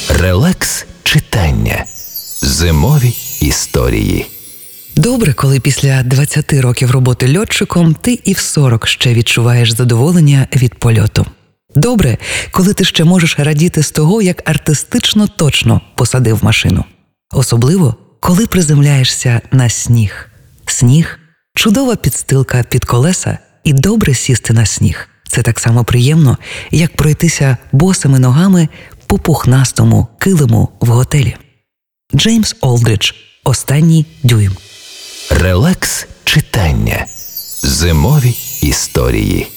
Релакс читання. Зимові історії. Добре, коли після 20 років роботи льотчиком ти і в 40 ще відчуваєш задоволення від польоту. Добре, коли ти ще можеш радіти з того, як артистично точно посадив машину. Особливо, коли приземляєшся на сніг. Сніг – чудова підстилка під колеса, і добре сісти на сніг. Це так само приємно, як пройтися босими ногами по пухнастому килиму в готелі. Джеймс Олдридж. Останній дюйм. Релакс читання. Зимові історії.